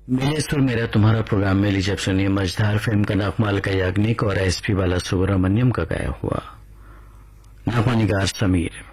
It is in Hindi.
मेरे सुर मेरा तुम्हारा प्रोग्राम में लीजिए सुनिए मझधार फिल्म का नाकमाल का याग्निक और एसपी बाला सुब्रमण्यम का गाया हुआ नागवानीगार समीर।